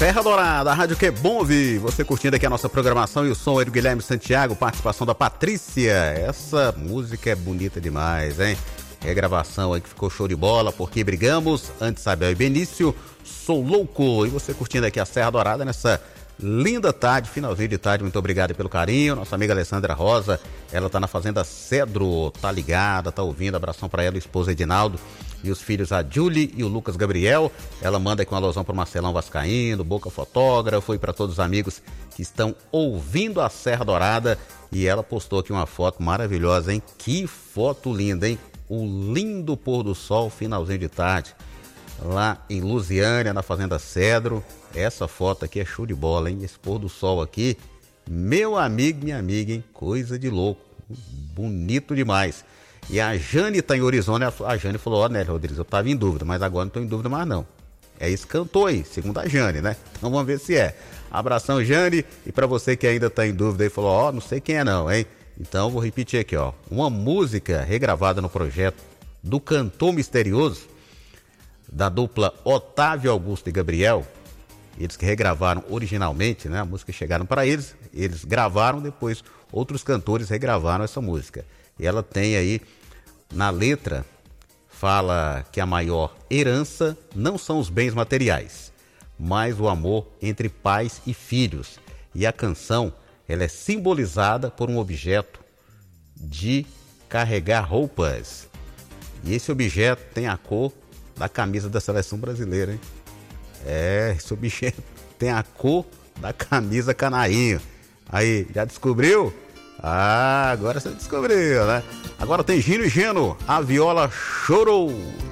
Serra Dourada, a rádio que é bom ouvir. Você curtindo aqui a nossa programação e o som aí do Guilherme Santiago, participação da Patrícia. Essa música é bonita demais, hein? Regravação aí que ficou show de bola, Porque Brigamos, antes Abel e Benício, Sou Louco. E você curtindo aqui a Serra Dourada nessa linda tarde, finalzinho de tarde. Muito obrigado pelo carinho. Nossa amiga Alessandra Rosa, ela tá na Fazenda Cedro, tá ligada, tá ouvindo. Abração pra ela, esposa Edinaldo e os filhos, a Julie e o Lucas Gabriel. Ela manda aqui uma alusão pro Marcelão Vascaíno, Boca Fotógrafo, e para todos os amigos que estão ouvindo a Serra Dourada. E ela postou aqui uma foto maravilhosa, hein? Que foto linda, hein? O lindo pôr do sol, finalzinho de tarde, lá em Lusiânia, na Fazenda Cedro. Essa foto aqui é show de bola, hein? Esse pôr do sol aqui, meu amigo, minha amiga, hein? Coisa de louco, bonito demais. E a Jane tá em Orizona. A Jane falou: ó, Nélio Rodrigues, eu tava em dúvida, mas agora não tô em dúvida mais não. É isso que cantou aí, segundo a Jane, né? Então vamos ver se é. Abração, Jane. E pra você que ainda tá em dúvida aí, falou: ó, não sei quem é não, hein? Então vou repetir aqui, ó. Uma música regravada no projeto do Cantor Misterioso, da dupla Otávio Augusto e Gabriel. Eles que regravaram originalmente, né? A música chegaram para eles, eles gravaram, depois outros cantores regravaram essa música. E ela tem aí, na letra, fala que a maior herança não são os bens materiais, mas o amor entre pais e filhos. E a canção, ela é simbolizada por um objeto de carregar roupas. E esse objeto tem a cor da camisa da seleção brasileira, hein? Esse objeto tem a cor da camisa canarinho. Aí, já descobriu? Ah, agora você descobriu, né? Agora tem Gino e Geno, a viola chorou.